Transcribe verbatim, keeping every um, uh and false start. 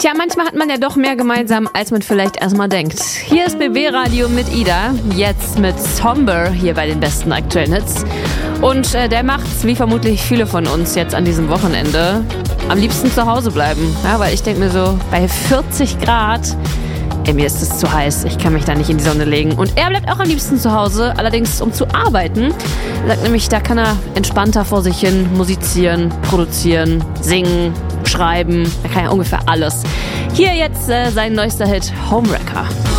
Tja, manchmal hat man ja doch mehr gemeinsam, als man vielleicht erstmal denkt. Hier ist B B Radio mit Ida, jetzt mit Somber hier bei den besten aktuellen Hits. Und äh, der macht's, wie vermutlich viele von uns jetzt an diesem Wochenende, am liebsten zu Hause bleiben. Ja, weil ich denke mir so, bei vierzig Grad, ey, mir ist es zu heiß, ich kann mich da nicht in die Sonne legen. Und er bleibt auch am liebsten zu Hause, allerdings um zu arbeiten. Er sagt nämlich, da kann er entspannter vor sich hin musizieren, produzieren, singen, schreiben. Er kann ja ungefähr alles. Hier jetzt äh, sein neuester Hit, Homewrecker.